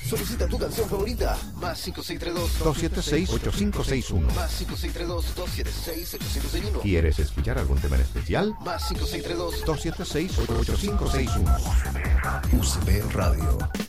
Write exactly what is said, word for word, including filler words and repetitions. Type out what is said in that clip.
Solicita tu canción favorita. Más cinco seis tres dos, dos siete seis, ocho cinco seis uno. Más cinco seis tres dos, dos siete seis, ocho cinco seis uno. ¿Quieres escuchar algún tema en especial? Más cinco seis tres dos, dos siete seis, ocho cinco seis uno. U C B Radio.